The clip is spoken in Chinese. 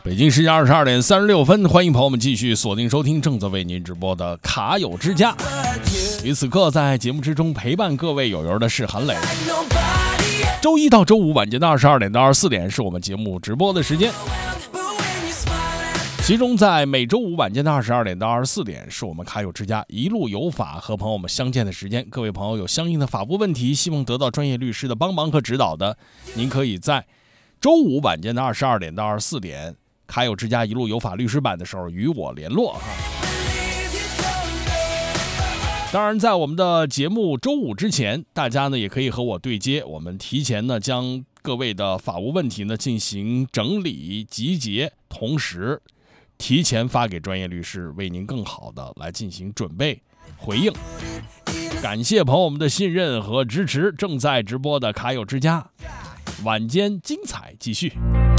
北京时间22:36，欢迎朋友们继续锁定收听正在为您直播的卡友之家。于此刻在节目之中陪伴各位友友的是韩磊。周一到周五晚间的22点到24点是我们节目直播的时间，其中在每周五晚间的22点到24点是我们卡友之家一路有法和朋友们相见的时间。各位朋友有相应的法务问题，希望得到专业律师的帮忙和指导的，您可以在周五晚间的22点到24点卡友之家一路有法律师版的时候与我联络。当然在我们的节目周五之前，大家呢也可以和我对接，我们提前呢将各位的法务问题呢进行整理集结，同时提前发给专业律师，为您更好的来进行准备回应。感谢朋友们的信任和支持。正在直播的卡友之家，晚间精彩继续。